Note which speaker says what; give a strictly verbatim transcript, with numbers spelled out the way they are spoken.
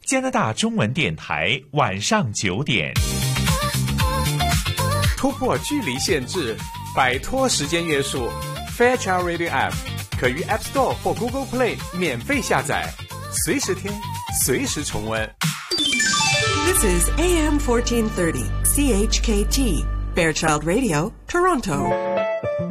Speaker 1: 加拿大中文电台晚上九点。
Speaker 2: 突破距离限制，摆脱时间约束 ，Fairchild Radio App 可于 App Store 或 Google Play 免费下载，随时听，随时重温。
Speaker 3: This is A M fourteen thirty C H K T Fairchild Radio, Toronto.